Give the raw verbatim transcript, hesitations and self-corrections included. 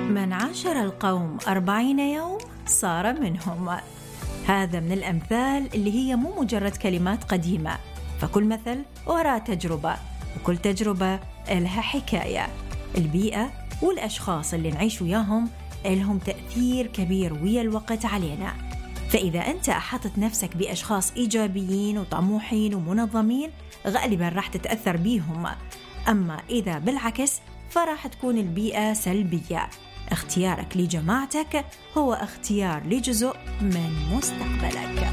من عاشر القوم أربعين يوم صار منهم. هذا من الأمثال اللي هي مو مجرد كلمات قديمة، فكل مثل وراء تجربة، وكل تجربة لها حكاية. البيئة والأشخاص اللي نعيش وياهم لهم تأثير كبير ويا الوقت علينا. فإذا أنت أحطت نفسك بأشخاص إيجابيين وطموحين ومنظمين، غالباً راح تتأثر بيهم. أما إذا بالعكس فراح تكون البيئة سلبية. اختيارك لجماعتك هو اختيار لجزء من مستقبلك.